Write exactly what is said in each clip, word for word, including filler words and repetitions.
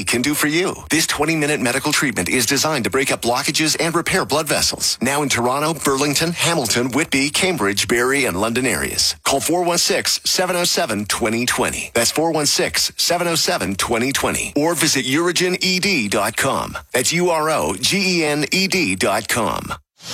can do for you. This twenty-minute medical treatment is designed to break up blockages and repair blood vessels. Now in Toronto, Burlington, Hamilton, Whitby, Cambridge, Barrie, and London areas. Call four one six, seven oh seven, two oh two oh. That's four one six, seven oh seven, two oh two oh. Or visit Urogen E D dot com. That's U R O G E N E D dot com.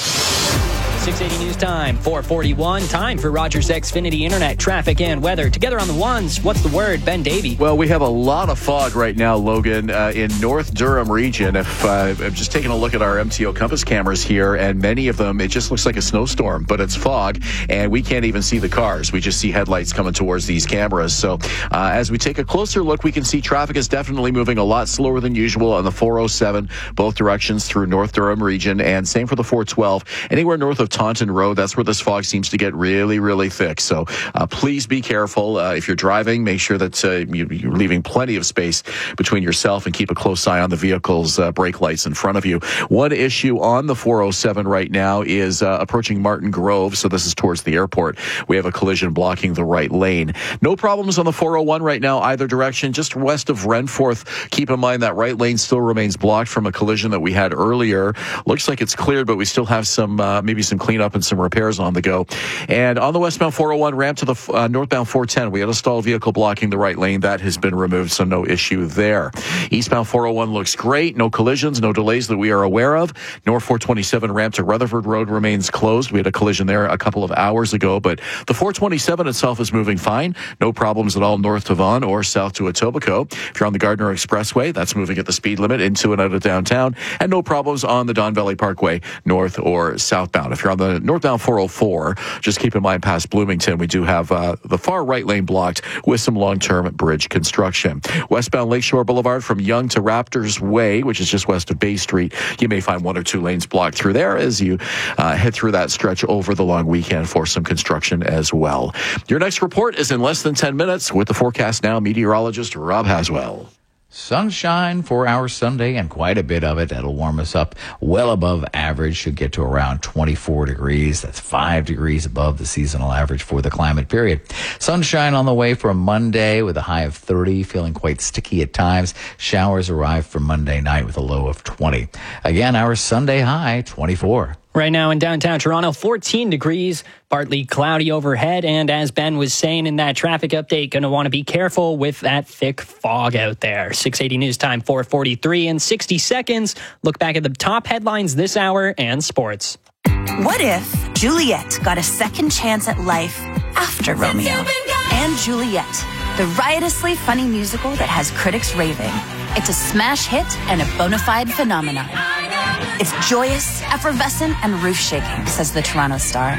six eighty News Time, four forty-one. Time for Rogers Xfinity Internet traffic and weather. Together on the ones, what's the word? Ben Davey. Well, we have a lot of fog right now, Logan, uh, in North Durham region. If uh, I'm just taking a look at our M T O Compass cameras here, and many of them, it just looks like a snowstorm, but it's fog, and we can't even see the cars. We just see headlights coming towards these cameras. So uh, as we take a closer look, we can see traffic is definitely moving a lot slower than usual on the four oh seven, both directions through North Durham region, and same for the four twelve. Anywhere north of Taunton Road, that's where this fog seems to get really, really thick. So uh, please be careful. Uh, if you're driving, make sure that uh, you, you're leaving plenty of space between yourself and keep a close eye on the vehicle's uh, brake lights in front of you. One issue on the four oh seven right now is uh, approaching Martin Grove. So this is towards the airport. We have a collision blocking the right lane. No problems on the four oh one right now, either direction, just west of Renforth. Keep in mind that right lane still remains blocked from a collision that we had earlier. Looks like it's cleared, but we still have some, uh, maybe some cleanup and some repairs on the go. And on the westbound four oh one ramp to the uh, northbound four ten, we had a stalled vehicle blocking the right lane. That has been removed, so no issue there. Eastbound four oh one looks great. No collisions, no delays that we are aware of. North four twenty-seven ramp to Rutherford Road remains closed. We had a collision there a couple of hours ago, but the four twenty-seven itself is moving fine. No problems at all north to Vaughan or south to Etobicoke. If you're on the Gardner Expressway, that's moving at the speed limit into and out of downtown, and no problems on the Don Valley Parkway, north or southbound. If you're on the northbound four oh four, just keep in mind past Bloomington, we do have uh, the far right lane blocked with some long-term bridge construction. Westbound Lakeshore Boulevard from Yonge to Raptors Way, which is just west of Bay Street, you may find one or two lanes blocked through there as you uh, head through that stretch over the long weekend for some construction as well. Your next report is in less than ten minutes with the forecast now, meteorologist Rob Haswell. Sunshine for our Sunday, and quite a bit of it. That'll warm us up well above average. Should get to around twenty-four degrees. That's five degrees above the seasonal average for the climate period. Sunshine on the way for Monday with a high of thirty, feeling quite sticky at times. Showers arrive for Monday night with a low of twenty. Again, our Sunday high, twenty-four. Right now in downtown Toronto, fourteen degrees, partly cloudy overhead. And as Ben was saying in that traffic update, going to want to be careful with that thick fog out there. six eighty News Time, four forty-three in sixty seconds. Look back at the top headlines this hour and sports. What if Juliet got a second chance at life after Romeo? And Juliet, the riotously funny musical that has critics raving. It's a smash hit and a bona fide phenomenon. It's joyous, effervescent, and roof-shaking, says the Toronto Star.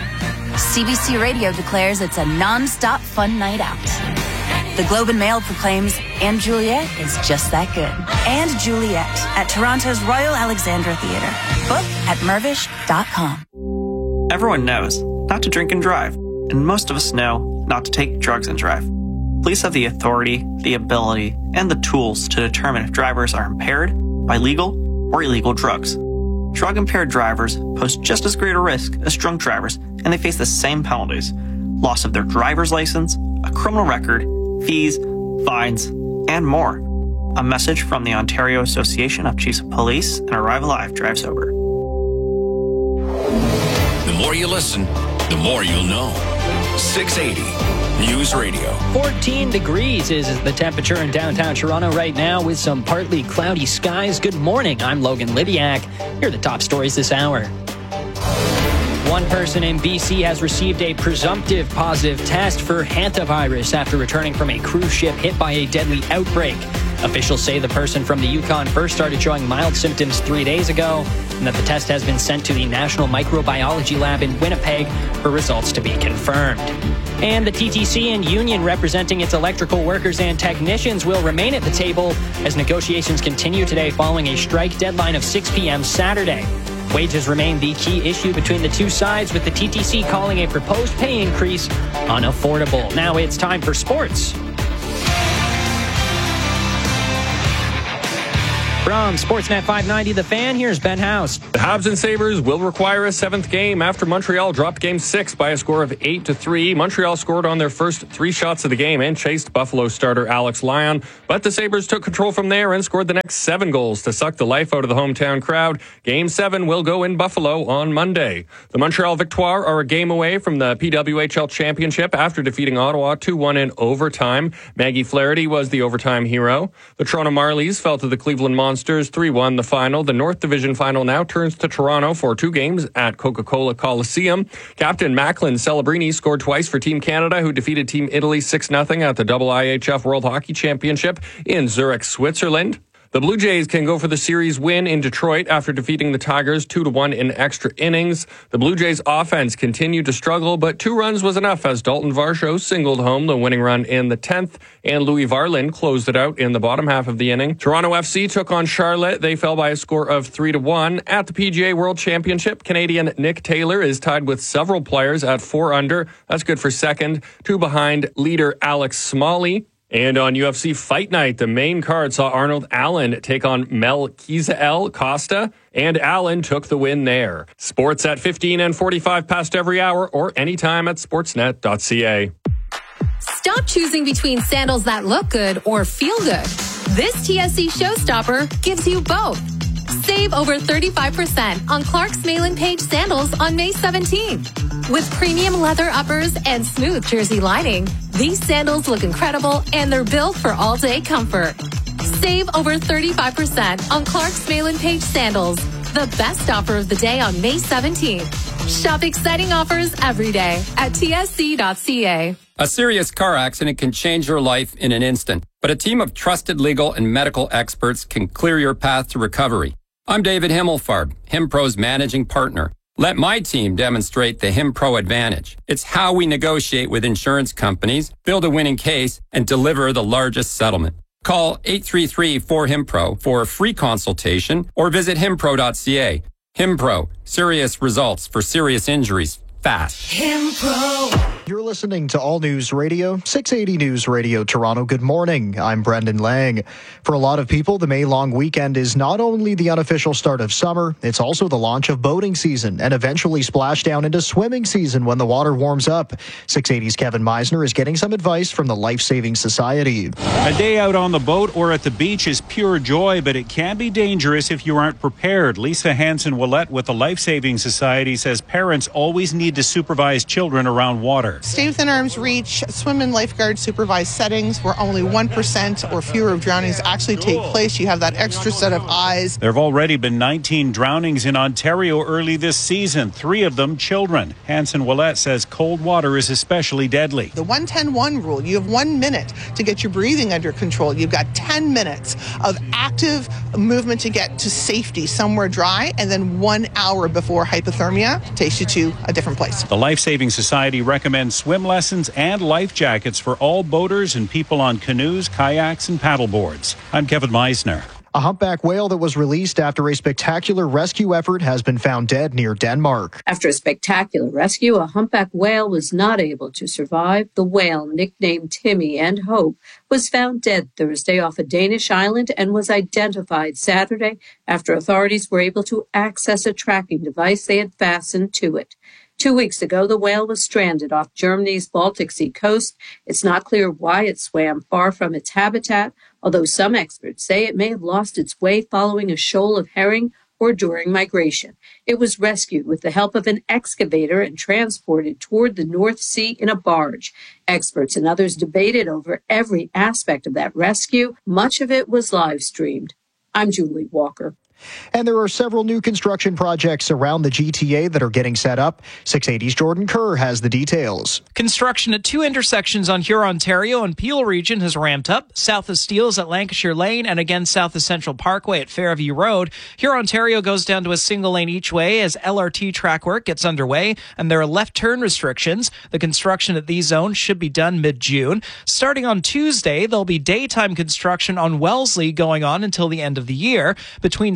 C B C Radio declares it's a non-stop fun night out. The Globe and Mail proclaims And Juliet is just that good. And Juliet at Toronto's Royal Alexandra Theatre. Book at mervish dot com. Everyone knows not to drink and drive, and most of us know not to take drugs and drive. Police have the authority, the ability, and the tools to determine if drivers are impaired by legal or illegal drugs. Drug-impaired drivers pose just as great a risk as drunk drivers, and they face the same penalties: loss of their driver's license, a criminal record, fees, fines, and more. A message from the Ontario Association of Chiefs of Police and Arrive Alive Drive Sober. The more you listen, the more you'll know. six eighty News Radio. fourteen degrees is the temperature in downtown Toronto right now with some partly cloudy skies. Good morning. I'm Logan Lidiak. Here are the top stories this hour. One person in B C has received a presumptive positive test for hantavirus after returning from a cruise ship hit by a deadly outbreak. Officials say the person from the Yukon first started showing mild symptoms three days ago, and that the test has been sent to the National Microbiology Lab in Winnipeg for results to be confirmed. And the T T C and union representing its electrical workers and technicians will remain at the table as negotiations continue today following a strike deadline of six p.m. Saturday. Wages remain the key issue between the two sides, with the T T C calling a proposed pay increase unaffordable. Now it's time for sports. From Sportsnet five ninety The Fan, here's Ben House. The Habs and Sabres will require a seventh game after Montreal dropped game six by a score of eight to three. Montreal scored on their first three shots of the game and chased Buffalo starter Alex Lyon, but the Sabres took control from there and scored the next seven goals to suck the life out of the hometown crowd. Game seven will go in Buffalo on Monday. The Montreal Victoire are a game away from the P W H L Championship after defeating Ottawa two one in overtime. Maggie Flaherty was the overtime hero. The Toronto Marlies fell to the Cleveland Monsters Monsters three one the final. The North Division final now turns to Toronto for two games at Coca-Cola Coliseum. Captain Macklin Celebrini scored twice for Team Canada, who defeated Team Italy six nothing at the I H F World Hockey Championship in Zurich, Switzerland. The Blue Jays can go for the series win in Detroit after defeating the Tigers two to one in extra innings. The Blue Jays offense continued to struggle, but two runs was enough as Dalton Varsho singled home the winning run in the tenth, and Louis Varland closed it out in the bottom half of the inning. Toronto F C took on Charlotte. They fell by a score of three to one. At the P G A World Championship, Canadian Nick Taylor is tied with several players at four under. That's good for second. Two behind leader Alex Smalley. And on U F C Fight Night, the main card saw Arnold Allen take on Melquizael Costa, and Allen took the win there. Sports at fifteen and forty-five past every hour or anytime at sportsnet dot c a. Stop choosing between sandals that look good or feel good. This T S C Showstopper gives you both. Save over thirty-five percent on Clark's Mail-in Page sandals on May seventeenth. With premium leather uppers and smooth jersey lining, these sandals look incredible and they're built for all-day comfort. Save over thirty-five percent on Clark's Mail-in Page sandals, the best offer of the day on May seventeenth. Shop exciting offers every day at T S C dot c a. A serious car accident can change your life in an instant, but a team of trusted legal and medical experts can clear your path to recovery. I'm David Himmelfarb, HimPro's managing partner. Let my team demonstrate the HimPro advantage. It's how we negotiate with insurance companies, build a winning case, and deliver the largest settlement. Call eight three three four HimPro for a free consultation or visit himpro dot c a. HimPro, serious results for serious injuries, fast. HimPro. You're listening to All News Radio, six eighty News Radio Toronto. Good morning. I'm Brendan Lang. For a lot of people, the May long weekend is not only the unofficial start of summer, it's also the launch of boating season and eventually splashdown into swimming season when the water warms up. six eighty's Kevin Meisner is getting some advice from the Life Saving Society. A day out on the boat or at the beach is pure joy, but it can be dangerous if you aren't prepared. Lisa Hansen-Willett with the Life Saving Society says parents always need to supervise children around water. Stay within arm's reach, swim in lifeguard supervised settings where only one percent or fewer of drownings actually take place. You have that extra set of eyes. There have already been nineteen drownings in Ontario early this season, three of them children. Hansen-Willett says cold water is especially deadly. The one ten one rule, you have one minute to get your breathing under control. You've got ten minutes of active movement to get to safety somewhere dry, and then one hour before hypothermia takes you to a different place. The Life Saving Society recommends swim lessons and life jackets for all boaters and people on canoes, kayaks, and paddleboards. I'm Kevin Meisner. A humpback whale that was released after a spectacular rescue effort has been found dead near Denmark. After a spectacular rescue, a humpback whale was not able to survive. The whale, nicknamed Timmy and Hope, was found dead Thursday off a Danish island and was identified Saturday after authorities were able to access a tracking device they had fastened to it. Two weeks ago, the whale was stranded off Germany's Baltic Sea coast. It's not clear why it swam far from its habitat, although some experts say it may have lost its way following a shoal of herring or during migration. It was rescued with the help of an excavator and transported toward the North Sea in a barge. Experts and others debated over every aspect of that rescue. Much of it was live streamed. I'm Julie Walker. And there are several new construction projects around the G T A that are getting set up. six eighty's Jordan Kerr has the details. Construction at two intersections on Huron-Ontario and Peel region has ramped up. South of Steeles at Lancashire Lane and again south of Central Parkway at Fairview Road. Huron-Ontario goes down to a single lane each way as L R T track work gets underway, and there are left turn restrictions. The construction at these zones should be done mid-June. Starting on Tuesday, there'll be daytime construction on Wellesley going on until the end of the year. Between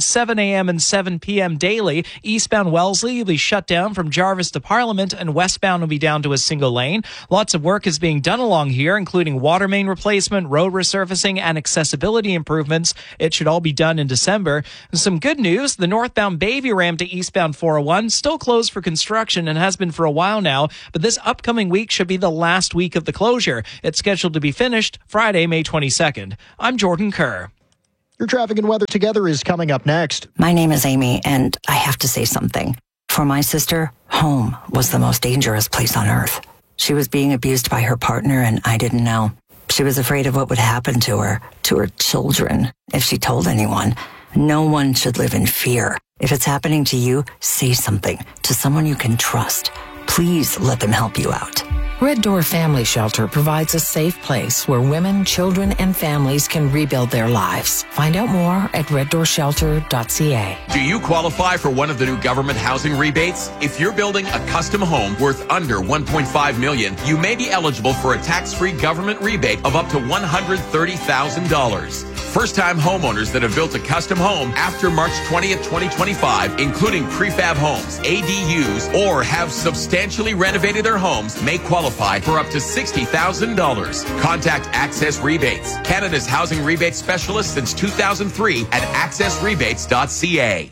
seven a.m. and seven p.m. daily. Eastbound Wellesley will be shut down from Jarvis to Parliament, and westbound will be down to a single lane. Lots of work is being done along here, including water main replacement, road resurfacing, and accessibility improvements. It should all be done in December. Some good news, the northbound Bayview ramp to eastbound four oh one still closed for construction and has been for a while now, but this upcoming week should be the last week of the closure. It's scheduled to be finished Friday, May twenty-second. I'm Jordan Kerr. Your traffic and weather together is coming up next. My name is Amy, and I have to say something. For my sister, home was the most dangerous place on earth. She was being abused by her partner, and I didn't know. She was afraid of what would happen to her, to her children, if she told anyone. No one should live in fear. If it's happening to you, say something to someone you can trust. Please let them help you out. Red Door Family Shelter provides a safe place where women, children, and families can rebuild their lives. Find out more at red door shelter dot c a. Do you qualify for one of the new government housing rebates? If you're building a custom home worth under one point five million dollars, you may be eligible for a tax-free government rebate of up to one hundred thirty thousand dollars. First-time homeowners that have built a custom home after March twentieth, twenty twenty-five, including prefab homes, A D Us, or have substantially renovated their homes, may qualify for up to sixty thousand dollars. Contact Access Rebates, Canada's housing rebate specialist since two thousand three at access rebates dot c a.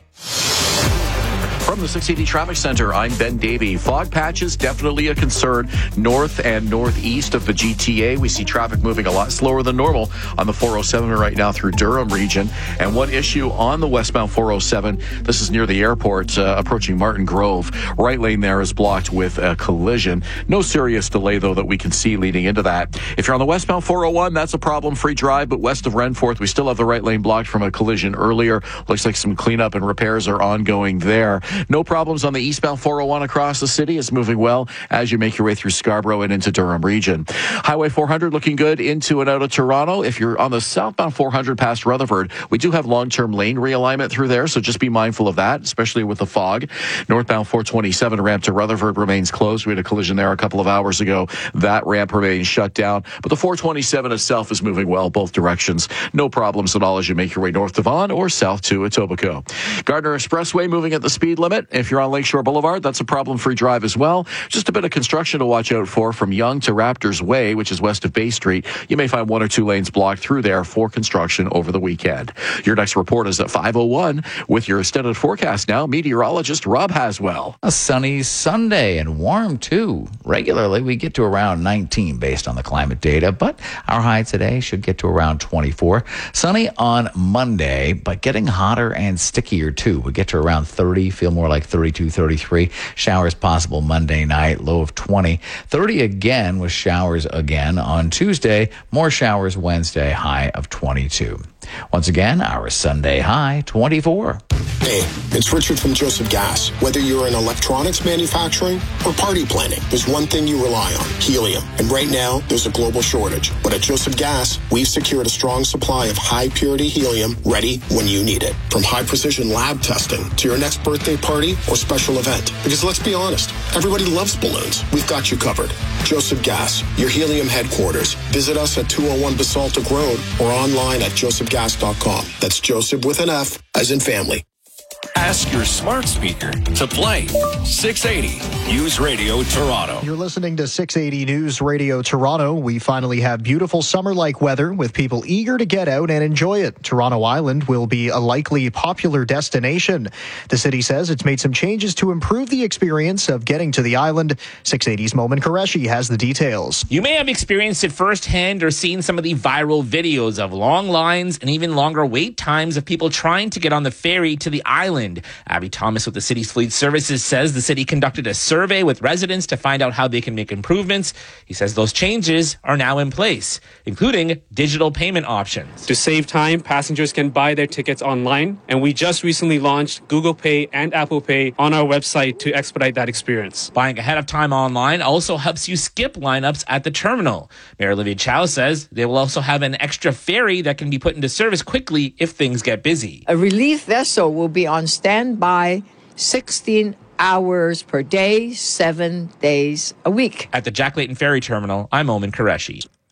From the six eighty Traffic Center, I'm Ben Davey. Fog patches definitely a concern north and northeast of the G T A. We see traffic moving a lot slower than normal on the four oh seven right now through Durham region. And one issue on the westbound four oh seven, this is near the airport, uh, approaching Martin Grove. Right lane there is blocked with a collision. No serious delay, though, that we can see leading into that. If you're on the westbound four oh one, that's a problem-free drive, but west of Renforth, we still have the right lane blocked from a collision earlier. Looks like some cleanup and repairs are ongoing there. No problems on the eastbound four oh one across the city. It's moving well as you make your way through Scarborough and into Durham region. Highway four hundred looking good into and out of Toronto. If you're on the southbound four hundred past Rutherford, we do have long-term lane realignment through there, so just be mindful of that, especially with the fog. Northbound four twenty-seven ramp to Rutherford remains closed. We had a collision there a couple of hours ago. That ramp remains shut down, but the four twenty-seven itself is moving well both directions. No problems at all as you make your way north to Vaughan or south to Etobicoke. Gardner Expressway moving at the speed limit. If you're on Lakeshore Boulevard, that's a problem-free drive as well. Just a bit of construction to watch out for from Yonge to Raptors Way, which is west of Bay Street. You may find one or two lanes blocked through there for construction over the weekend. Your next report is at five oh one with your extended forecast now. Meteorologist Rob Haswell. A sunny Sunday and warm too. Regularly, we get to around nineteen based on the climate data, but our high today should get to around twenty-four. Sunny on Monday, but getting hotter and stickier too. We get to around thirty, feel more like thirty-two, thirty-three. Showers possible Monday night, low of twenty. thirty again with showers again on Tuesday. More showers Wednesday, high of twenty-two. Once again, our Sunday high, twenty-four. Hey, it's Richard from Joseph Gas. Whether you're in electronics manufacturing or party planning, there's one thing you rely on, helium. And right now, there's a global shortage. But at Joseph Gas, we've secured a strong supply of high-purity helium ready when you need it. From high-precision lab testing to your next birthday party or special event. Because let's be honest, everybody loves balloons. We've got you covered. Joseph Gas, your helium headquarters. Visit us at two oh one Basaltic Road or online at joseph gas dot com. That's Joseph with an F, as in family. Ask your smart speaker to play six eighty News Radio Toronto. You're listening to six eighty News Radio Toronto. We finally have beautiful summer-like weather with people eager to get out and enjoy it. Toronto Island will be a likely popular destination. The city says it's made some changes to improve the experience of getting to the island. six eighty's Momin Qureshi has the details. You may have experienced it firsthand or seen some of the viral videos of long lines and even longer wait times of people trying to get on the ferry to the island. Abby Thomas with the city's fleet services says the city conducted a survey with residents to find out how they can make improvements. He says those changes are now in place, including digital payment options. To save time, passengers can buy their tickets online, and we just recently launched Google Pay and Apple Pay on our website to expedite that experience. Buying ahead of time online also helps you skip lineups at the terminal. Mayor Olivia Chow says they will also have an extra ferry that can be put into service quickly if things get busy. A relief vessel will be on standby sixteen hours per day, seven days a week. At the Jack Layton Ferry Terminal, I'm Momin Qureshi.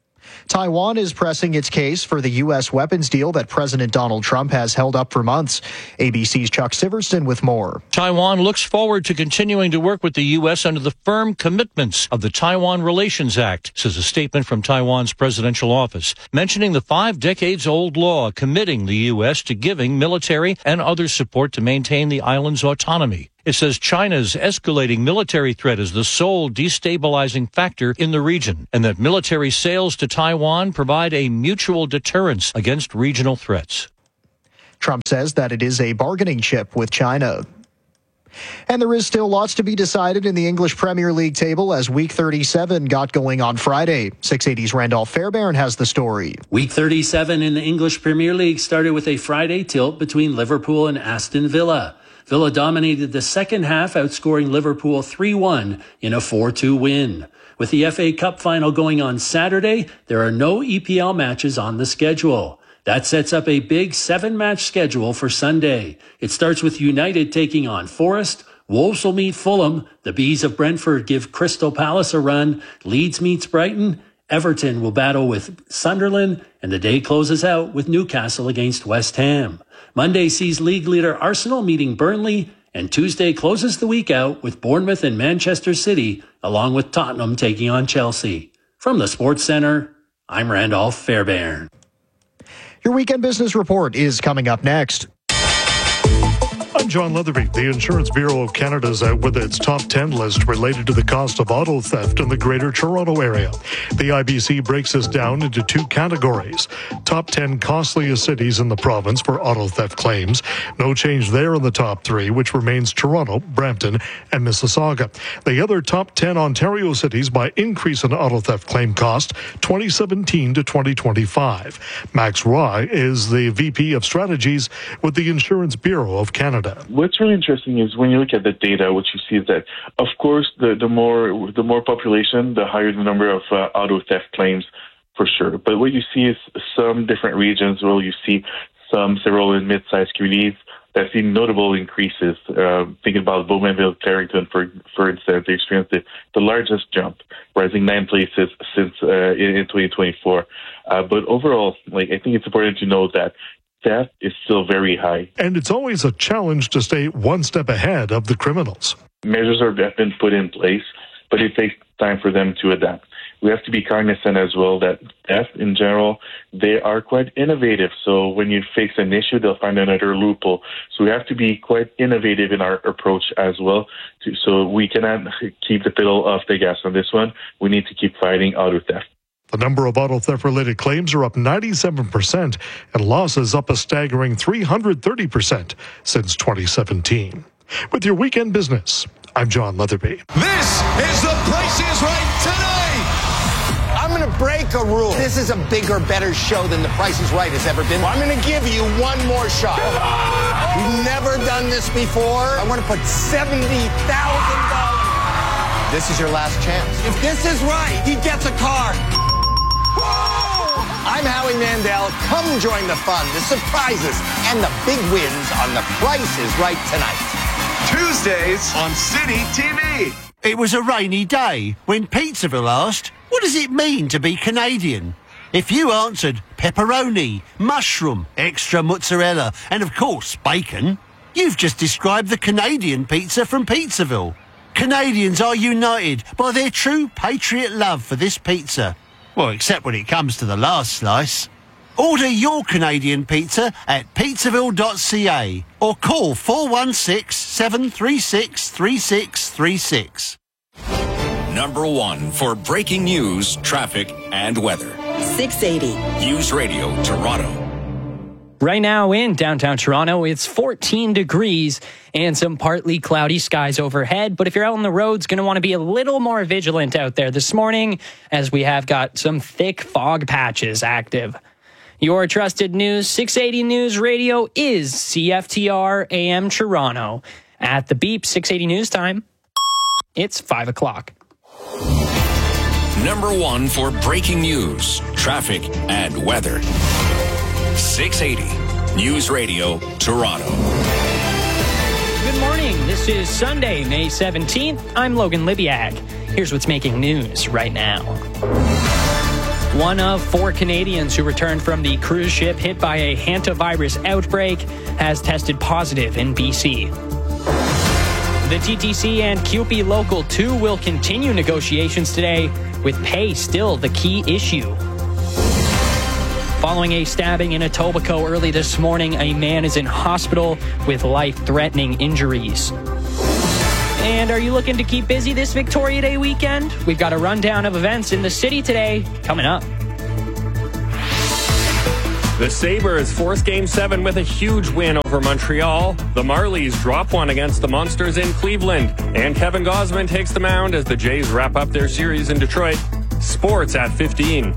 Taiwan is pressing its case for the U S weapons deal that President Donald Trump has held up for months. A B C's Chuck Siverston with more. Taiwan looks forward to continuing to work with the U S under the firm commitments of the Taiwan Relations Act, says a statement from Taiwan's presidential office, mentioning the five decades old law committing the U S to giving military and other support to maintain the island's autonomy. It says China's escalating military threat is the sole destabilizing factor in the region, and that military sales to Taiwan provide a mutual deterrence against regional threats. Trump says that it is a bargaining chip with China. And there is still lots to be decided in the English Premier League table as Week thirty-seven got going on Friday. six eighty's Randolph Fairbairn has the story. Week thirty-seven in the English Premier League started with a Friday tilt between Liverpool and Aston Villa. Villa dominated the second half, outscoring Liverpool three one in a four two win. With the F A Cup final going on Saturday, there are no E P L matches on the schedule. That sets up a big seven-match schedule for Sunday. It starts with United taking on Forest, Wolves will meet Fulham, the Bees of Brentford give Crystal Palace a run, Leeds meets Brighton, Everton will battle with Sunderland, and the day closes out with Newcastle against West Ham. Monday sees league leader Arsenal meeting Burnley, and Tuesday closes the week out with Bournemouth and Manchester City, along with Tottenham taking on Chelsea. From the Sports Center, I'm Randolph Fairbairn. Your weekend business report is coming up next. I'm John Leatherby. The Insurance Bureau of Canada is out with its top ten list related to the cost of auto theft in the Greater Toronto Area. The I B C breaks this down into two categories. Top ten costliest cities in the province for auto theft claims. No change there in the top three, which remains Toronto, Brampton, and Mississauga. The other top ten Ontario cities by increase in auto theft claim cost, twenty seventeen to twenty twenty-five. Max Roy is the V P of Strategies with the Insurance Bureau of Canada. What's really interesting is when you look at the data, what you see is that, of course, the, the more the more population, the higher the number of uh, auto theft claims, for sure. But what you see is some different regions where you see some several and mid-sized communities that see notable increases. Uh, thinking about Bowmanville, Clarington, for for instance, they experienced the, the largest jump, rising nine places since uh, in, in twenty twenty-four. Uh, but overall, like I think it's important to note that theft is still very high. And it's always a challenge to stay one step ahead of the criminals. Measures are, have been put in place, but it takes time for them to adapt. We have to be cognizant as well that theft in general, they are quite innovative. So when you face an issue, they'll find another loophole. So we have to be quite innovative in our approach as well. To, so we cannot keep the pedal off the gas on this one. We need to keep fighting auto theft. The number of auto theft-related claims are up ninety-seven percent, and losses up a staggering three hundred thirty percent since twenty seventeen. With your weekend business, I'm John Leatherby. This is The Price is Right tonight. I'm going to break a rule. This is a bigger, better show than The Price is Right has ever been. I'm going to give you one more shot. We've never done this before. I want to put seventy thousand dollars. This is your last chance. If this is right, he gets a car. I'm Howie Mandel. Come join the fun, the surprises, and the big wins on The Price is Right tonight. Tuesdays on City T V. It was a rainy day when Pizzaville asked, what does it mean to be Canadian? If you answered pepperoni, mushroom, extra mozzarella, and of course bacon, you've just described the Canadian pizza from Pizzaville. Canadians are united by their true patriot love for this pizza. Well, except when it comes to the last slice. Order your Canadian pizza at pizzaville dot c a or call four one six, seven three six, three six three six. Number one for breaking news, traffic, and weather. six eighty. News Radio Toronto. Right now in downtown Toronto, it's fourteen degrees and some partly cloudy skies overhead. But if you're out on the roads, going to want to be a little more vigilant out there this morning, as we have got some thick fog patches active. Your trusted news, six eighty News Radio, is C F T R A M Toronto. At the beep, six eighty News Time, it's five o'clock. Number one for breaking news, traffic, and weather. six eighty News Radio Toronto. Good morning. This is Sunday, May seventeenth. I'm Logan Libiak. Here's what's making news right now. One of four Canadians who returned from the cruise ship hit by a hantavirus outbreak has tested positive in B C. The T T C and C U P E Local two will continue negotiations today, with pay still the key issue. Following a stabbing in Etobicoke early this morning, a man is in hospital with life-threatening injuries. And are you looking to keep busy this Victoria Day weekend? We've got a rundown of events in the city today coming up. The Sabres force Game seven with a huge win over Montreal. The Marlies drop one against the Monsters in Cleveland. And Kevin Gausman takes the mound as the Jays wrap up their series in Detroit. Sports at fifteen.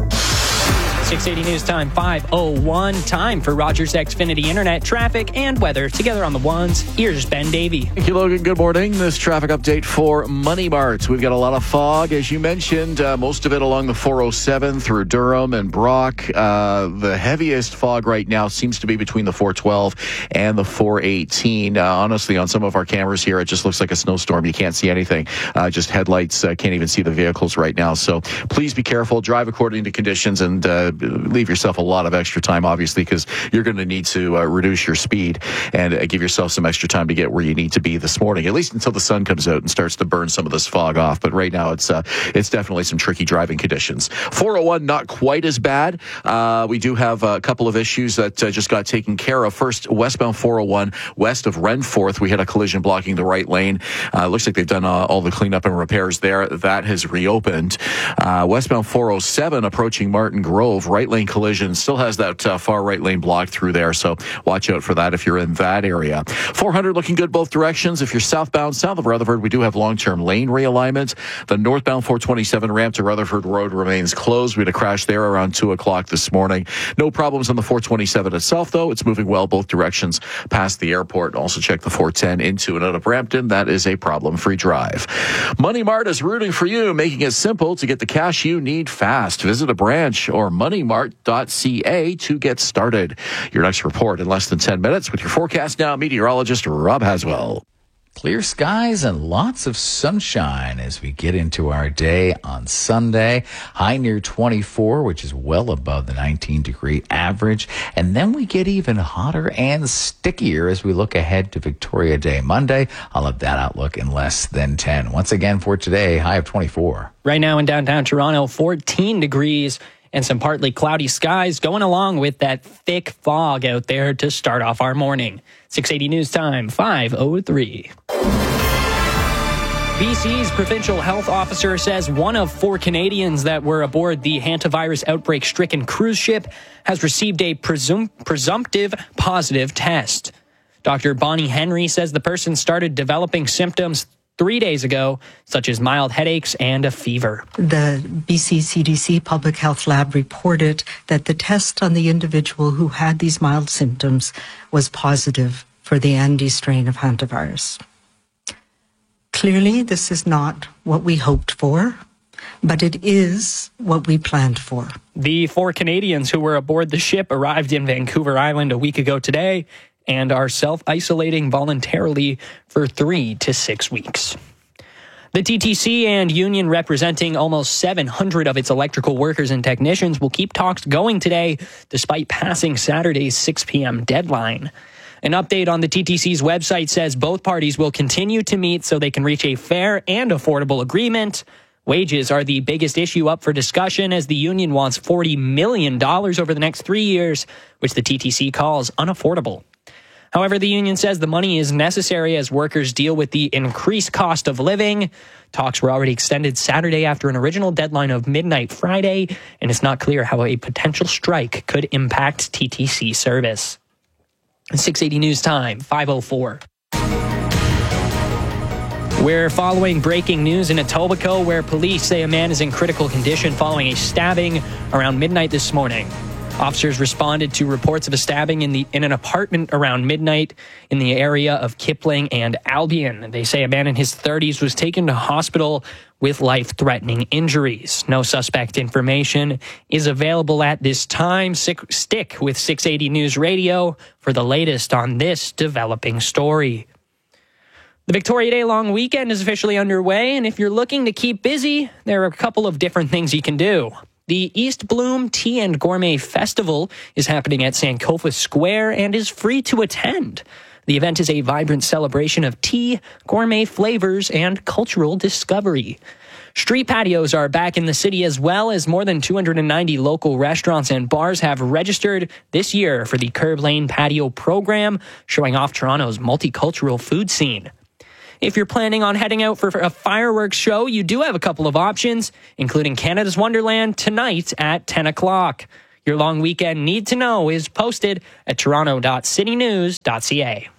six eighty News Time, five oh one. Time for Rogers Xfinity Internet traffic and weather. Together on the ones, here's Ben Davey. Thank you, Logan. Good morning. This traffic update for Money Mart. We've got a lot of fog, as you mentioned, uh, most of it along the four oh seven through Durham and Brock. Uh, the heaviest fog right now seems to be between the four twelve and the four eighteen. Uh, honestly, on some of our cameras here, it just looks like a snowstorm. You can't see anything. Uh, just headlights. Uh, can't even see the vehicles right now. So please be careful. Drive according to conditions and uh, leave yourself a lot of extra time, obviously, because you're going to need to uh, reduce your speed and uh, give yourself some extra time to get where you need to be this morning, at least until the sun comes out and starts to burn some of this fog off. But right now, it's uh, it's definitely some tricky driving conditions. four oh one, not quite as bad. Uh, we do have a couple of issues that uh, just got taken care of. First, westbound four oh one, west of Renforth, we had a collision blocking the right lane. Uh, looks like they've done uh, all the cleanup and repairs there. That has reopened. Uh, westbound four oh seven, approaching Martin Grove, right lane collision still has that uh, far right lane blocked through there, so watch out for that if you're in that area. four hundred looking good both directions. If you're southbound south of Rutherford, we do have long-term lane realignment. The northbound four twenty-seven ramp to Rutherford Road remains closed. We had a crash there around two o'clock this morning. No problems on the four twenty-seven itself, though. It's moving well both directions past the airport. Also check the four ten into and out of Brampton. That is a problem-free drive. Money Mart is rooting for you, making it simple to get the cash you need fast. Visit a branch or money mart dot c a to get started. Your next report in less than ten minutes with your forecast now, meteorologist Rob Haswell. Clear skies and lots of sunshine as we get into our day on Sunday. High near twenty-four, which is well above the nineteen degree average. And then we get even hotter and stickier as we look ahead to Victoria Day Monday. I'll have that outlook in less than ten. Once again for today, high of twenty-four. Right now in downtown Toronto, fourteen degrees. And some partly cloudy skies going along with that thick fog out there to start off our morning. six eighty News Time, five oh three. B C's provincial health officer says one of four Canadians that were aboard the hantavirus outbreak-stricken cruise ship has received a presum- presumptive positive test. Doctor Bonnie Henry says the person started developing symptoms three days ago, such as mild headaches and a fever. The B C C D C Public Health Lab reported that the test on the individual who had these mild symptoms was positive for the Andes strain of hantavirus. Clearly, this is not what we hoped for, but it is what we planned for. The four Canadians who were aboard the ship arrived in Vancouver Island a week ago today and are self-isolating voluntarily for three to six weeks. The T T C and union representing almost seven hundred of its electrical workers and technicians will keep talks going today, despite passing Saturday's six p.m. deadline. An update on the T T C's website says both parties will continue to meet so they can reach a fair and affordable agreement. Wages are the biggest issue up for discussion as the union wants forty million dollars over the next three years, which the T T C calls unaffordable. However, the union says the money is necessary as workers deal with the increased cost of living. Talks were already extended Saturday after an original deadline of midnight Friday, and it's not clear how a potential strike could impact T T C service. six eighty News Time, five oh four. We're following breaking news in Etobicoke, where police say a man is in critical condition following a stabbing around midnight this morning. Officers responded to reports of a stabbing in the in an apartment around midnight in the area of Kipling and Albion. They say a man in his thirties was taken to hospital with life-threatening injuries. No suspect information is available at this time. Stick with six eighty News Radio for the latest on this developing story. The Victoria Day long weekend is officially underway, and if you're looking to keep busy, there are a couple of different things you can do. The East Bloom Tea and Gourmet Festival is happening at Sankofa Square and is free to attend. The event is a vibrant celebration of tea, gourmet flavors, and cultural discovery. Street patios are back in the city, as well as more than two hundred ninety local restaurants and bars have registered this year for the Curb Lane Patio program, showing off Toronto's multicultural food scene. If you're planning on heading out for a fireworks show, you do have a couple of options, including Canada's Wonderland tonight at ten o'clock. Your long weekend need to know is posted at toronto dot city news dot c a.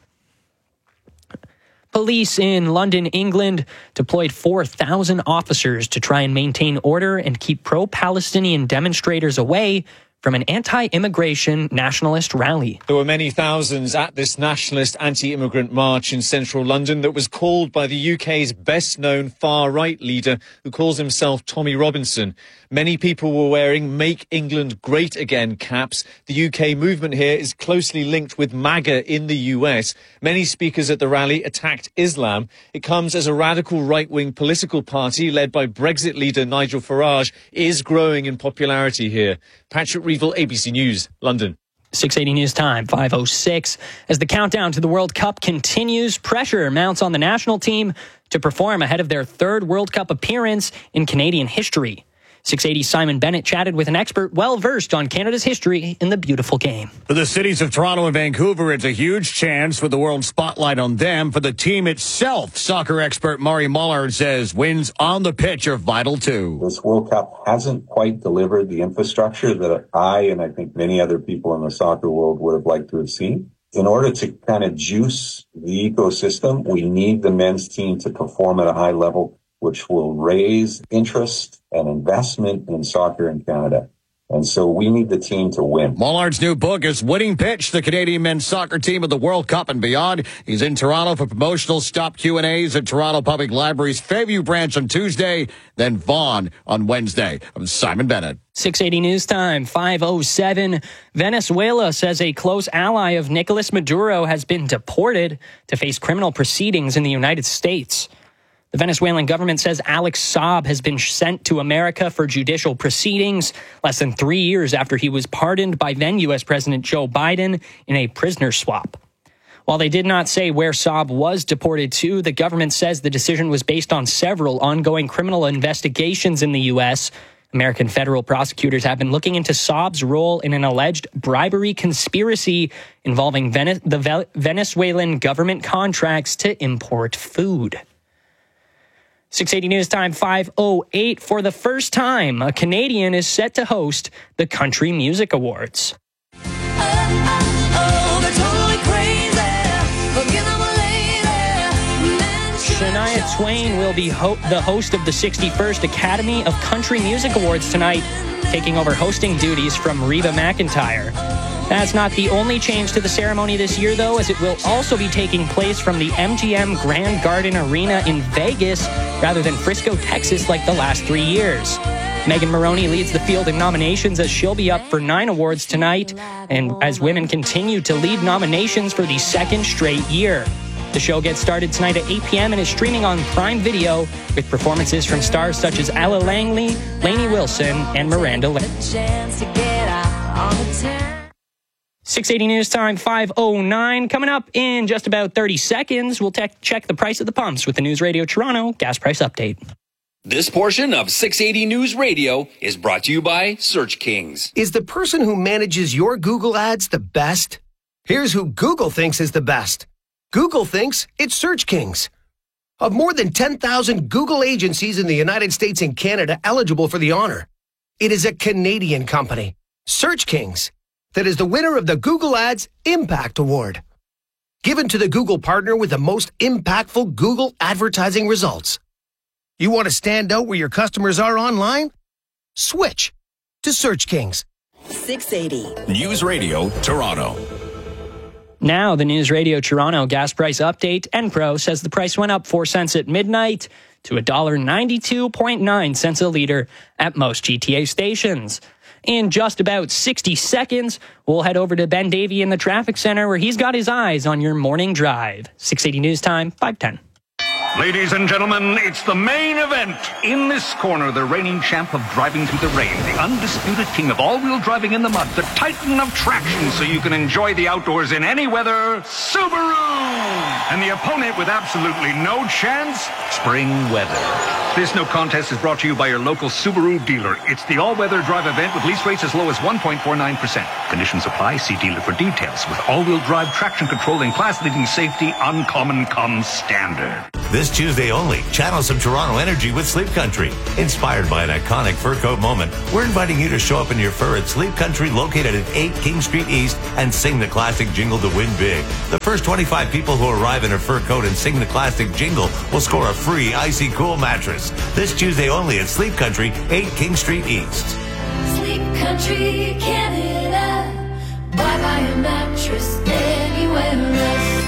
Police in London, England, deployed four thousand officers to try and maintain order and keep pro-Palestinian demonstrators away from an anti-immigration nationalist rally. There were many thousands at this nationalist anti-immigrant march in central London that was called by the U K's best-known far-right leader, who calls himself Tommy Robinson. Many people were wearing Make England Great Again caps. The U K movement here is closely linked with MAGA in the U S. Many speakers at the rally attacked Islam. It comes as a radical right-wing political party led by Brexit leader Nigel Farage is growing in popularity here. Patrick Reevell, A B C News, London. six eighty News Time, five oh six. As the countdown to the World Cup continues, pressure mounts on the national team to perform ahead of their third World Cup appearance in Canadian history. six eighty Simon Bennett chatted with an expert well-versed on Canada's history in the beautiful game. For the cities of Toronto and Vancouver, it's a huge chance for the world spotlight on them. For the team itself, soccer expert Murray Mullard says wins on the pitch are vital too. This World Cup hasn't quite delivered the infrastructure that I and I think many other people in the soccer world would have liked to have seen. In order to kind of juice the ecosystem, we need the men's team to perform at a high level, which will raise interest and investment in soccer in Canada. And so we need the team to win. Mullard's new book is Winning Pitch, the Canadian men's soccer team of the World Cup and beyond. He's in Toronto for promotional stop Q and A's at Toronto Public Library's Fairview branch on Tuesday, then Vaughan on Wednesday. I'm Simon Bennett. six eighty News Time, five oh seven. Venezuela says a close ally of Nicolas Maduro has been deported to face criminal proceedings in the United States. The Venezuelan government says Alex Saab has been sent to America for judicial proceedings less than three years after he was pardoned by then U S President Joe Biden in a prisoner swap. While they did not say where Saab was deported to, the government says the decision was based on several ongoing criminal investigations in the U S. American federal prosecutors have been looking into Saab's role in an alleged bribery conspiracy involving Vene- the Venezuelan government contracts to import food. six eighty News Time, five oh eight. For the first time, a Canadian is set to host the Country Music Awards. Shania Twain will be ho- the host of the sixty-first Academy of Country Music Awards tonight, taking over hosting duties from Reba McEntire. That's not the only change to the ceremony this year, though, as it will also be taking place from the M G M Grand Garden Arena in Vegas rather than Frisco, Texas, like the last three years. Megan Moroney leads the field in nominations as she'll be up for nine awards tonight, and as women continue to lead nominations for the second straight year. The show gets started tonight at eight p.m. and is streaming on Prime Video with performances from stars such as Ella Langley, Lainey Wilson, and Miranda Lambert. six eighty News Time, five oh nine. Coming up in just about thirty seconds, we'll te- check the price of the pumps with the News Radio Toronto gas price update. This portion of six eighty News Radio is brought to you by Search Kings. Is the person who manages your Google ads the best? Here's who Google thinks is the best. Google thinks it's Search Kings. Of more than ten thousand Google agencies in the United States and Canada eligible for the honor, it is a Canadian company, Search Kings, that is the winner of the Google Ads Impact Award, given to the Google partner with the most impactful Google advertising results. You want to stand out where your customers are online? Switch to Search Kings. six eighty News Radio Toronto. Now, the News Radio Toronto gas price update. Enpro says the price went up four cents at midnight to one dollar ninety-two point nine cents a litre at most G T A stations. In just about sixty seconds, we'll head over to Ben Davey in the traffic center where he's got his eyes on your morning drive. six eighty News Time, five ten. Ladies and gentlemen, it's the main event. In this corner, the reigning champ of driving through the rain, the undisputed king of all-wheel driving in the mud, the titan of traction so you can enjoy the outdoors in any weather, Subaru! And the opponent with absolutely no chance, spring weather. This no contest is brought to you by your local Subaru dealer. It's the all-weather drive event with lease rates as low as one point four nine percent. Conditions apply. See dealer for details. With all-wheel drive traction control and class-leading safety, uncommon comes standard. This Tuesday only, channel some Toronto energy with Sleep Country. Inspired by an iconic fur coat moment, we're inviting you to show up in your fur at Sleep Country, located at eight King Street East, and sing the classic jingle to win big. The first twenty-five people who arrive in a fur coat and sing the classic jingle will score a free Icy Cool mattress. This Tuesday only at Sleep Country, eight King Street East. Sleep Country, Canada. Buy, buy a mattress anywhere else.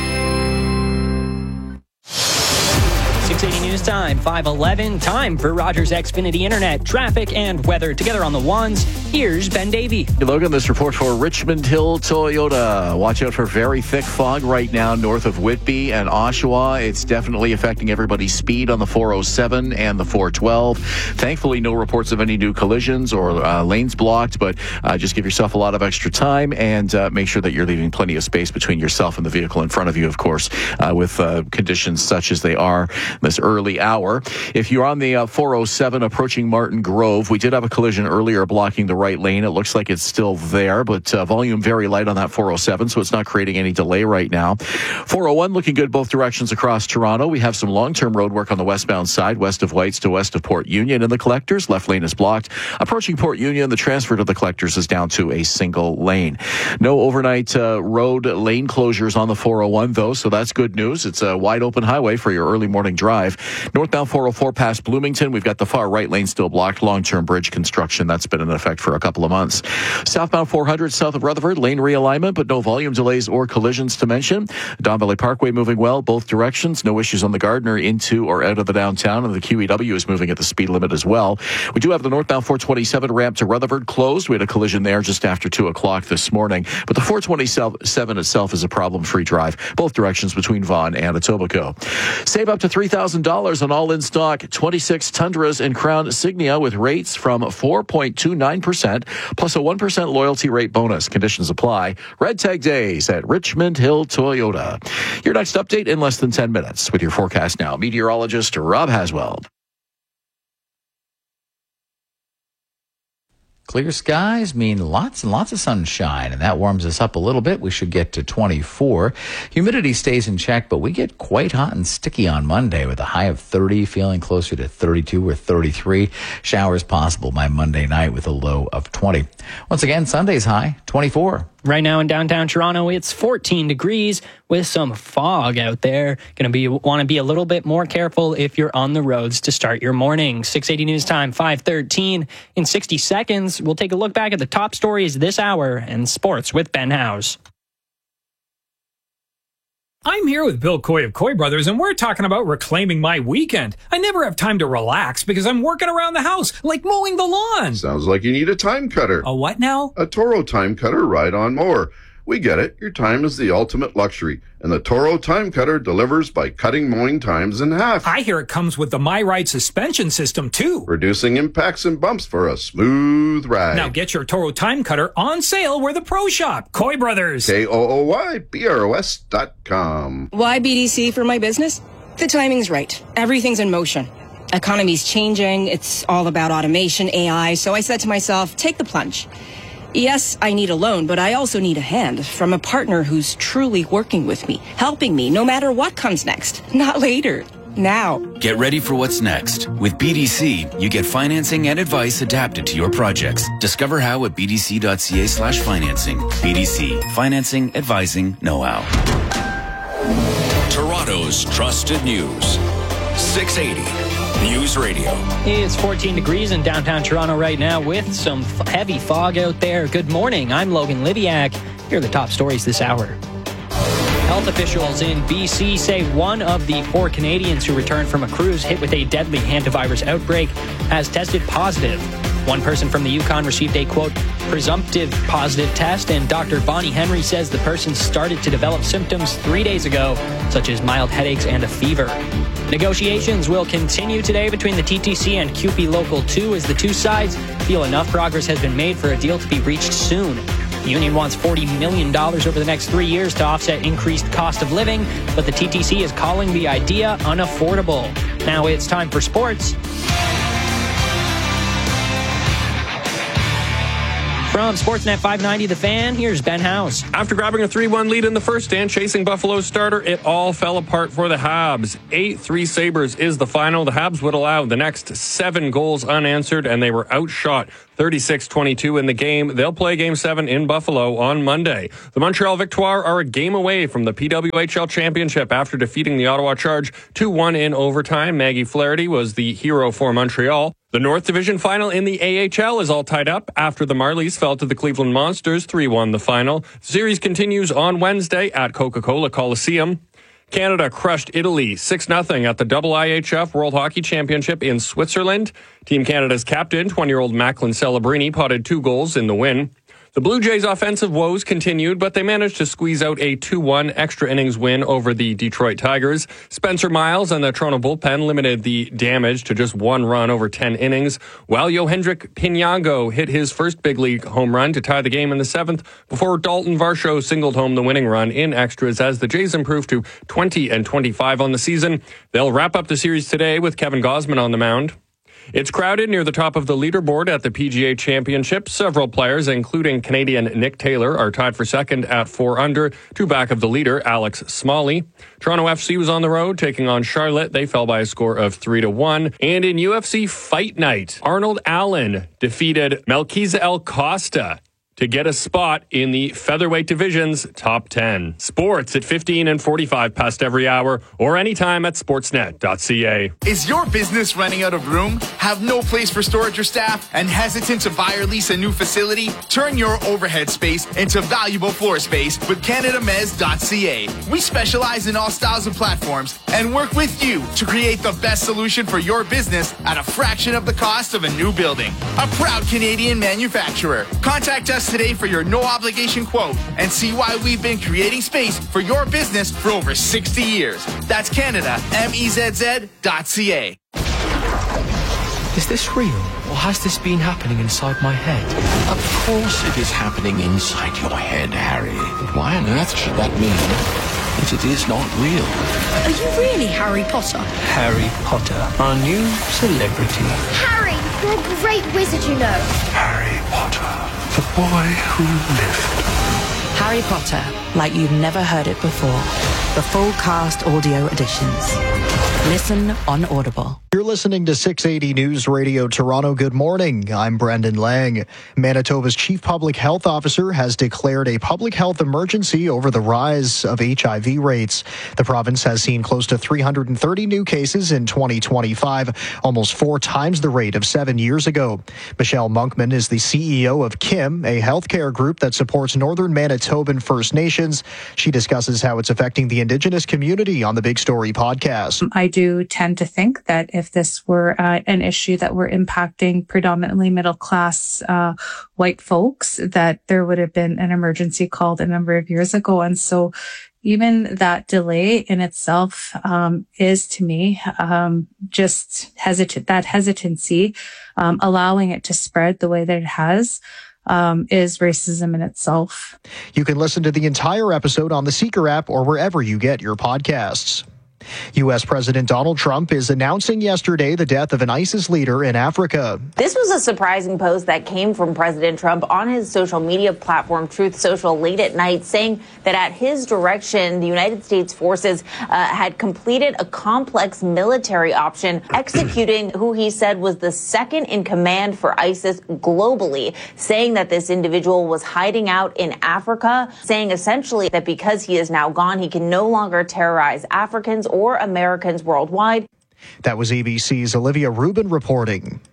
six eighty News Time, five eleven. Time for Rogers Xfinity Internet, traffic and weather together on the ones. Here's Ben Davey. Hey, Logan, this report for Richmond Hill Toyota. Watch out for very thick fog right now north of Whitby and Oshawa. It's definitely affecting everybody's speed on the four oh seven and the four twelve. Thankfully, no reports of any new collisions or uh, lanes blocked, but uh, just give yourself a lot of extra time and uh, make sure that you're leaving plenty of space between yourself and the vehicle in front of you, of course, uh, with uh, conditions such as they are this early hour. If you're on the uh, four oh seven approaching Martin Grove, we did have a collision earlier blocking the right lane. It looks like it's still there, but uh, volume very light on that four oh seven, so it's not creating any delay right now. four oh one looking good both directions across Toronto. We have some long-term road work on the westbound side, west of Whites to west of Port Union in the Collectors. Left lane is blocked. Approaching Port Union, the transfer to the Collectors is down to a single lane. No overnight uh, road lane closures on the four oh one, though, so that's good news. It's a wide open highway for your early morning drive. Northbound four oh four past Bloomington, we've got the far right lane still blocked. Long-term bridge construction, that's been in effect for a couple of months. Southbound four hundred south of Rutherford, lane realignment, but no volume delays or collisions to mention. Don Valley Parkway moving well, both directions. No issues on the Gardner into or out of the downtown, and the Q E W is moving at the speed limit as well. We do have the northbound four twenty-seven ramp to Rutherford closed. We had a collision there just after two o'clock this morning, but the four twenty-seven itself is a problem-free drive, both directions between Vaughan and Etobicoke. Save up to three thousand dollars on all in-stock twenty-six Tundras and Crown Signia with rates from four point two nine percent plus a one percent loyalty rate bonus. Conditions apply. Red Tag Days at Richmond Hill Toyota. Your next update in less than ten minutes with your forecast now. Meteorologist Rob Haswell. Clear skies mean lots and lots of sunshine, and that warms us up a little bit. We should get to twenty-four. Humidity stays in check, but we get quite hot and sticky on Monday with a high of thirty, feeling closer to thirty-two or thirty-three. Showers possible by Monday night with a low of twenty. Once again, Sunday's high, twenty-four. Right now in downtown Toronto, it's fourteen degrees with some fog out there. Going to be want to be a little bit more careful if you're on the roads to start your morning. six eighty News Time, five thirteen. In sixty seconds, we'll take a look back at the top stories this hour and sports with Ben House. I'm here with Bill Coy of Coy Brothers, and we're talking about reclaiming my weekend. I never have time to relax because I'm working around the house, like mowing the lawn. Sounds like you need a time cutter. A what now? A Toro time cutter ride-on mower. We get it. Your time is the ultimate luxury, and the Toro time cutter delivers by cutting mowing times in half. I hear it comes with the MyRide suspension system, too. Reducing impacts and bumps for a smooth ride. Now get your Toro time cutter on sale where the pro shop. Coy Brothers. K O O Y B R O S dot com. Why B D C for my business? The timing's right. Everything's in motion. Economy's changing. It's all about automation, A I. So I said to myself, take the plunge. Yes, I need a loan, but I also need a hand from a partner who's truly working with me, helping me no matter what comes next. Not later. Now. Get ready for what's next. With B D C, you get financing and advice adapted to your projects. Discover how at bdc.ca slash financing. B D C. Financing, advising, know-how. Toronto's trusted news. six eighty News Radio. It's fourteen degrees in downtown Toronto right now with some f- heavy fog out there. Good morning. I'm Logan Liviak. Here are the top stories this hour. Health officials in B C say one of the four Canadians who returned from a cruise hit with a deadly hantavirus outbreak has tested positive. One person from the Yukon received a, quote, presumptive positive test, and Doctor Bonnie Henry says the person started to develop symptoms three days ago, such as mild headaches and a fever. Negotiations will continue today between the T T C and C U P E Local two as the two sides feel enough progress has been made for a deal to be reached soon. The union wants forty million dollars over the next three years to offset increased cost of living, but the T T C is calling the idea unaffordable. Now it's time for sports. From Sportsnet five ninety The Fan, here's Ben House. After grabbing a three one lead in the first and chasing Buffalo's starter, it all fell apart for the Habs. eight three Sabres is the final. The Habs would allow the next seven goals unanswered, and they were outshot thirty-six twenty-two in the game. They'll play Game seven in Buffalo on Monday. The Montreal Victoire are a game away from the P W H L Championship after defeating the Ottawa Charge two one in overtime. Maggie Flaherty was the hero for Montreal. The North Division final in the A H L is all tied up after the Marlies fell to the Cleveland Monsters three one the final. The series continues on Wednesday at Coca-Cola Coliseum. Canada crushed Italy six nothing at the double I H F World Hockey Championship in Switzerland. Team Canada's captain, twenty-year-old Macklin Celebrini, potted two goals in the win. The Blue Jays' offensive woes continued, but they managed to squeeze out a two one extra innings win over the Detroit Tigers. Spencer Miles and the Toronto bullpen limited the damage to just one run over ten innings, while Yohendrick Pinango hit his first big league home run to tie the game in the seventh before Dalton Varsho singled home the winning run in extras as the Jays improved to twenty and twenty-five on the season. They'll wrap up the series today with Kevin Gausman on the mound. It's crowded near the top of the leaderboard at the P G A Championship. Several players, including Canadian Nick Taylor, are tied for second at four under, two back of the leader, Alex Smalley. Toronto F C was on the road taking on Charlotte. They fell by a score of three to one. And in U F C Fight Night, Arnold Allen defeated Melquiza El Costa to get a spot in the featherweight division's top ten. Sports at fifteen and forty-five past every hour or anytime at sportsnet dot c a. Is your business running out of room? Have no place for storage or staff? And hesitant to buy or lease a new facility? Turn your overhead space into valuable floor space with Canada Mez dot c a. We specialize in all styles and platforms and work with you to create the best solution for your business at a fraction of the cost of a new building. A proud Canadian manufacturer. Contact us today for your no-obligation quote and see why we've been creating space for your business for over sixty years. That's Canada M E Z Z dot c a. Is this real, or has this been happening inside my head? Of course it is happening inside your head, Harry. But why on earth should that mean that it is not real? Are you really Harry Potter? Harry Potter, our new celebrity. Harry, you're a great wizard, you know. Harry Potter, the boy who lived. Harry Potter, like you've never heard it before. The full cast audio editions. Listen on Audible. You're listening to six eighty News Radio Toronto. Good morning. I'm Brendan Lang. Manitoba's chief public health officer has declared a public health emergency over the rise of H I V rates. The province has seen close to three hundred thirty new cases in twenty twenty-five, almost four times the rate of seven years ago. Michelle Monkman is the C E O of Kim, a healthcare group that supports Northern Manitoban First Nations. She discusses how it's affecting the Indigenous community on the Big Story podcast. I do tend to think that if this were uh, an issue that were impacting predominantly middle class uh, white folks, that there would have been an emergency called a number of years ago. And so even that delay in itself um, is, to me, um, just hesitant, that hesitancy, um, allowing it to spread the way that it has. Um, is racism in itself. You can listen to the entire episode on the Seeker app or wherever you get your podcasts. U S President Donald Trump is announcing yesterday the death of an ISIS leader in Africa. This was a surprising post that came from President Trump on his social media platform, Truth Social, late at night, saying that at his direction, the United States forces uh, had completed a complex military option, executing who he said was the second in command for ISIS globally, saying that this individual was hiding out in Africa, saying essentially that because he is now gone, he can no longer terrorize Africans or Americans worldwide. That was A B C's Olivia Rubin reporting.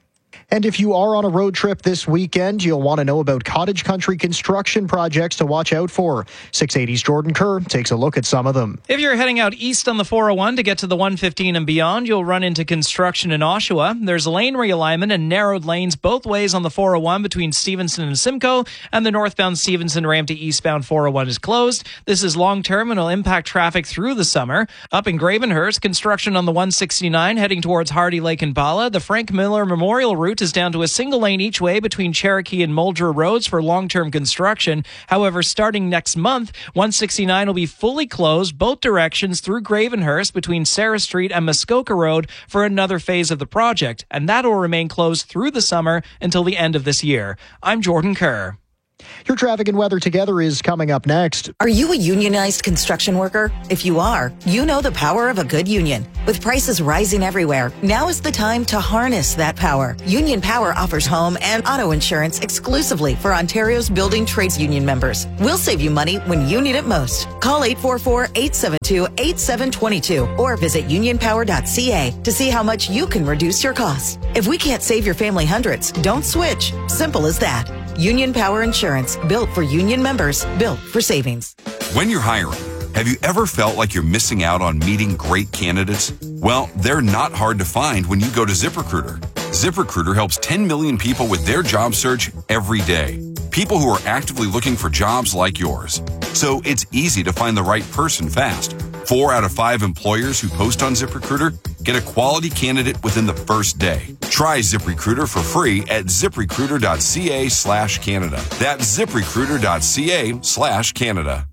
And if you are on a road trip this weekend, you'll want to know about cottage country construction projects to watch out for. six eighty's Jordan Kerr takes a look at some of them. If you're heading out east on the four oh one to get to the one fifteen and beyond, you'll run into construction in Oshawa. There's a lane realignment and narrowed lanes both ways on the four oh one between Stevenson and Simcoe, and the northbound Stevenson ramp to eastbound four oh one is closed. This is long-term and will impact traffic through the summer. Up in Gravenhurst, construction on the one sixty-nine heading towards Hardy Lake and Bala. The Frank Miller Memorial route is down to a single lane each way between Cherokee and Muldra roads for long-term construction. However, starting next month, one sixty-nine will be fully closed both directions through Gravenhurst between Sarah Street and Muskoka Road for another phase of the project, and that will remain closed through the summer until the end of this year. I'm Jordan Kerr. Your traffic and weather together is coming up next. Are you a unionized construction worker? If you are, you know the power of a good union. With prices rising everywhere, now is the time to harness that power. Union Power offers home and auto insurance exclusively for Ontario's building trades union members. We'll save you money when you need it most. Call eight four four, eight seven two, eight seven two two or visit union power dot c a to see how much you can reduce your costs. If we can't save your family hundreds, don't switch. Simple as that. Union Power Insurance, built for union members, built for savings. When you're hiring, have you ever felt like you're missing out on meeting great candidates? Well, they're not hard to find when you go to ZipRecruiter. ZipRecruiter helps ten million people with their job search every day. People who are actively looking for jobs like yours. So it's easy to find the right person fast. Four out of five employers who post on ZipRecruiter get a quality candidate within the first day. Try ZipRecruiter for free at ZipRecruiter.ca slash Canada. That's ZipRecruiter.ca slash Canada.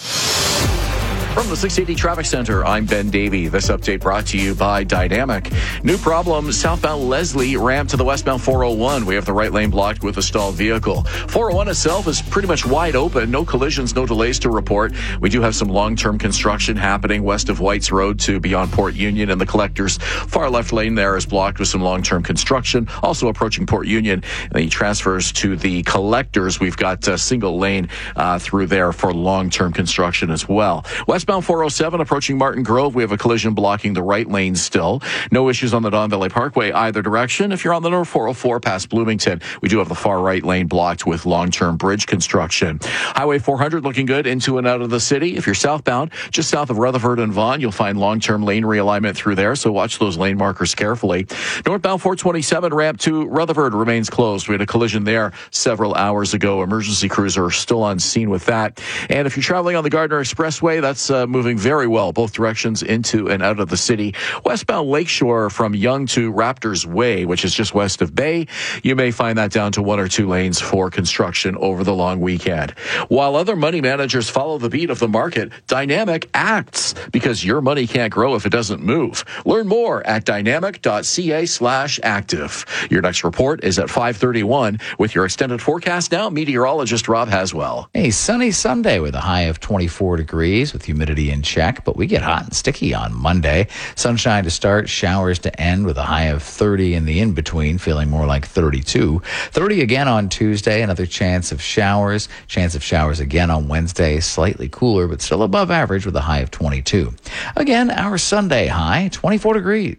From the six eighty Traffic Center, I'm Ben Davey. This update brought to you by Dynamic. New problem, southbound Leslie ramp to the westbound four oh one. We have the right lane blocked with a stalled vehicle. four oh one itself is pretty much wide open. No collisions, no delays to report. We do have some long-term construction happening west of Whites Road to beyond Port Union, and the Collector's far left lane there is blocked with some long-term construction. Also approaching Port Union, and the transfers to the Collector's. We've got a single lane uh, through there for long-term construction as well. West Westbound four oh seven approaching Martin Grove, we have a collision blocking the right lane still. No issues on the Don Valley Parkway either direction. If you're on the North four oh four past Bloomington, we do have the far right lane blocked with long-term bridge construction. Highway four hundred looking good into and out of the city. If you're southbound, just south of Rutherford and Vaughan, you'll find long-term lane realignment through there, so watch those lane markers carefully. Northbound four twenty-seven ramp to Rutherford remains closed. We had a collision there several hours ago. Emergency crews are still on scene with that. And if you're traveling on the Gardner Expressway, that's uh, moving very well, both directions into and out of the city. Westbound Lakeshore from Yonge to Raptors Way, which is just west of Bay, you may find that down to one or two lanes for construction over the long weekend. While other money managers follow the beat of the market, Dynamic acts because your money can't grow if it doesn't move. Learn more at dynamic.ca slash active. Your next report is at five thirty-one. With your extended forecast now, meteorologist Rob Haswell. A sunny Sunday with a high of twenty-four degrees with humidity in check, but we get hot and sticky on Monday. Sunshine to start, showers to end with a high of thirty in the in-between, feeling more like thirty-two. thirty again on Tuesday, another chance of showers. Chance of showers again on Wednesday, slightly cooler, but still above average with a high of twenty-two. Again, our Sunday high, twenty-four degrees.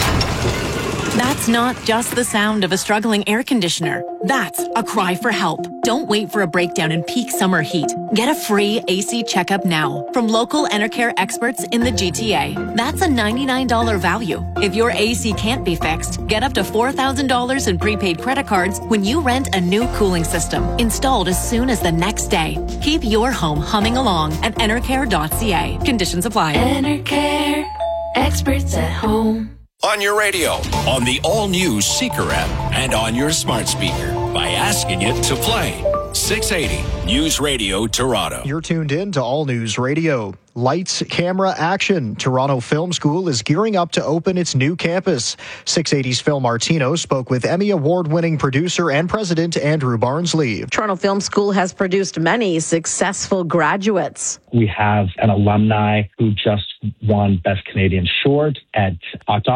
That's not just the sound of a struggling air conditioner. That's a cry for help. Don't wait for a breakdown in peak summer heat. Get a free A C checkup now from local Enercare experts in the G T A. That's a ninety-nine dollars value. If your A C can't be fixed, get up to four thousand dollars in prepaid credit cards when you rent a new cooling system, installed as soon as the next day. Keep your home humming along at enercare dot c a. Conditions apply. Enercare, experts at home. On your radio, on the all-new Seeker app, and on your smart speaker by asking it to play. six eighty News Radio Toronto. You're tuned in to All News Radio. Lights, camera, action. Toronto Film School is gearing up to open its new campus. six eighty's Phil Martino spoke with Emmy Award-winning producer and president Andrew Barnsley. Toronto Film School has produced many successful graduates. We have an alumni who just won Best Canadian Short at Octox.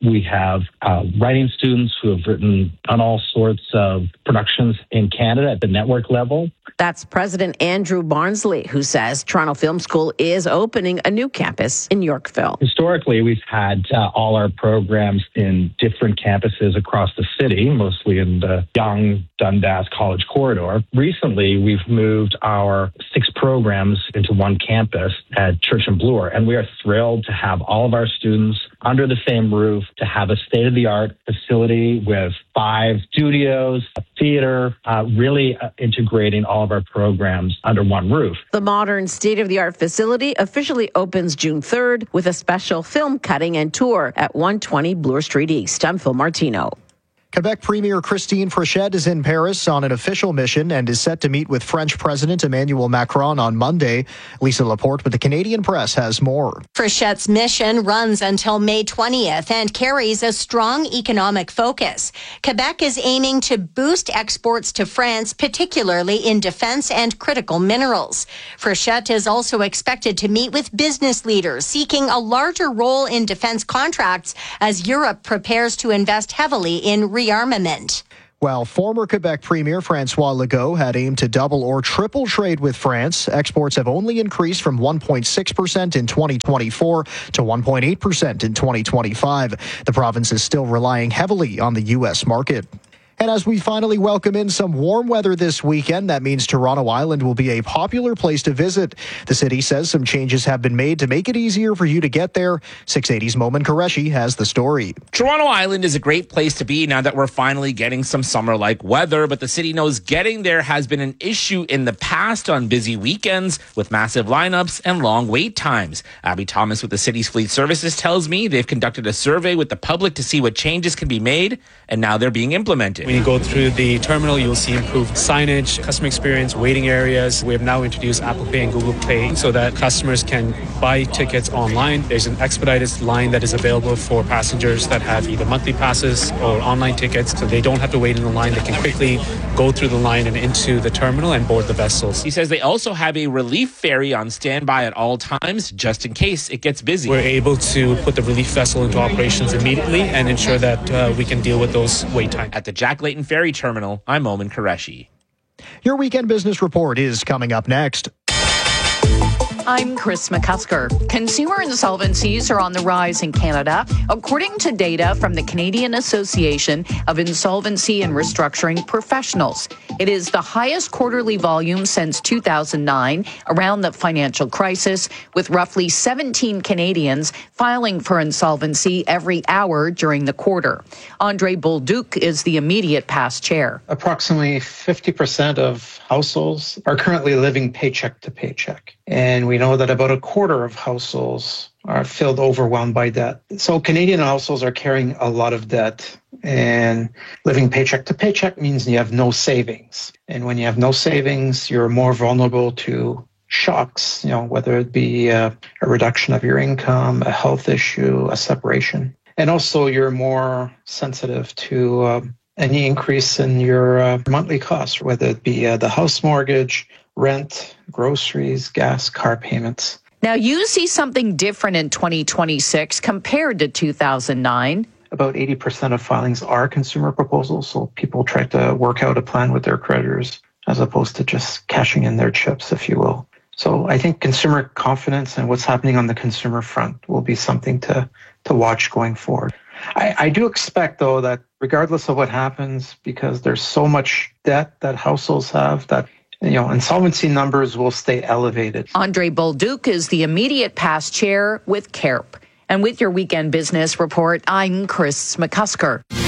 We have uh, writing students who have written on all sorts of productions in Canada at the network level. That's President Andrew Barnsley, who says Toronto Film School is opening a new campus in Yorkville. Historically, we've had uh, all our programs in different campuses across the city, mostly in the Yonge Dundas College corridor. Recently, we've moved our six programs into one campus at Church and Bloor, and we are thrilled to have all of our students under the same roof, to have a state-of-the-art facility with five studios, a theater, uh, really uh, integrating all of our programs under one roof. The modern state-of-the-art facility officially opens June third with a special film cutting and tour at one twenty Bloor Street East. I'm Phil Martino. Quebec Premier Christine Frechette is in Paris on an official mission and is set to meet with French President Emmanuel Macron on Monday. Lisa Laporte with the Canadian Press has more. Frechette's mission runs until May twentieth and carries a strong economic focus. Quebec is aiming to boost exports to France, particularly in defense and critical minerals. Frechette is also expected to meet with business leaders seeking a larger role in defense contracts as Europe prepares to invest heavily in rearmament. While former Quebec Premier François Legault had aimed to double or triple trade with France, exports have only increased from one point six percent in twenty twenty-four to one point eight percent in twenty twenty-five. The province is still relying heavily on the U S market. And as we finally welcome in some warm weather this weekend, that means Toronto Island will be a popular place to visit. The city says some changes have been made to make it easier for you to get there. six eighty's Momin Qureshi has the story. Toronto Island is a great place to be now that we're finally getting some summer-like weather, but the city knows getting there has been an issue in the past on busy weekends with massive lineups and long wait times. Abby Thomas with the city's fleet services tells me they've conducted a survey with the public to see what changes can be made, and now they're being implemented. When you go through the terminal, you'll see improved signage, customer experience, waiting areas. We have now introduced Apple Pay and Google Pay so that customers can buy tickets online. There's an expedited line that is available for passengers that have either monthly passes or online tickets, so they don't have to wait in the line. They can quickly go through the line and into the terminal and board the vessels. He says they also have a relief ferry on standby at all times, just in case it gets busy. We're able to put the relief vessel into operations immediately and ensure that uh, we can deal with those wait times. At the Jack Layton Ferry Terminal, I'm Momin Qureshi. Your weekend business report is coming up next. I'm Chris McCusker. Consumer insolvencies are on the rise in Canada, according to data from the Canadian Association of Insolvency and Restructuring Professionals. It is the highest quarterly volume since two thousand nine, around the financial crisis, with roughly seventeen Canadians filing for insolvency every hour during the quarter. Andre Bolduc is the immediate past chair. Approximately fifty percent of households are currently living paycheck to paycheck. And we know that about a quarter of households are filled overwhelmed by debt. So Canadian households are carrying a lot of debt, and living paycheck to paycheck means you have no savings. And when you have no savings, you're more vulnerable to shocks, you know, whether it be a, a reduction of your income, a health issue, a separation. And also you're more sensitive to uh, any increase in your uh, monthly costs, whether it be uh, the house mortgage, rent, groceries, gas, car payments. Now, you see something different in twenty twenty-six compared to two thousand nine. About eighty percent of filings are consumer proposals, so people try to work out a plan with their creditors as opposed to just cashing in their chips, if you will. So I think consumer confidence and what's happening on the consumer front will be something to, to watch going forward. I, I do expect, though, that regardless of what happens, because there's so much debt that households have, that you know, insolvency numbers will stay elevated. Andre Bolduc is the immediate past chair with C A R P. And with your weekend business report, I'm Chris McCusker.